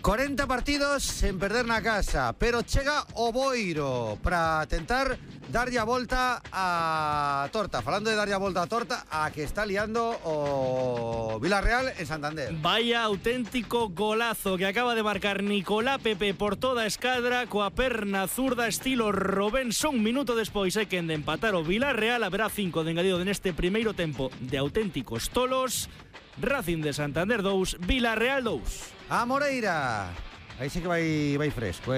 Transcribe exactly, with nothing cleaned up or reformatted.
cuarenta partidos sen perder na casa, pero chega o Boiro para tentar darlle a volta a torta. Falando de darlle a volta a torta, a que está liando o Villarreal en Santander. Vaya auténtico golazo que acaba de marcar Nicolás Pepe por toda a escadra coa perna zurda estilo Robinson. Un minuto despois hai que de empatar o Villarreal. Haberá cinco de engadido neste primeiro tempo de auténticos tolos. Racing de Santander dos, Villarreal dos. A Moreira. Aí sí que vai, vai fresco, eh.